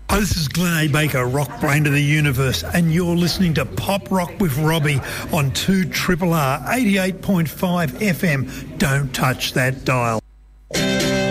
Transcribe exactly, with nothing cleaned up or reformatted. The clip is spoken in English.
Hi, this is Glenn A. Baker, rock brain of the universe, and you're listening to Pop Rock with Robbie on two R R R eighty-eight point five F M. Don't touch that dial.